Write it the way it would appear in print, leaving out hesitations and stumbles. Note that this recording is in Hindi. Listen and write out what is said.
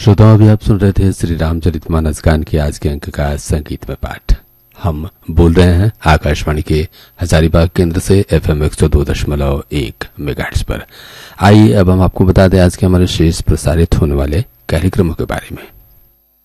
श्रोताओं, अभी आप सुन रहे थे श्री रामचरितमानस गान के आज के अंक का संगीत में पाठ। हम बोल रहे हैं आकाशवाणी के हजारीबाग केंद्र से FM 102.1 मेगाहर्ट्ज पर। आइए अब हम आपको बता दें आज के हमारे शेष प्रसारित होने वाले कार्यक्रमों के बारे में।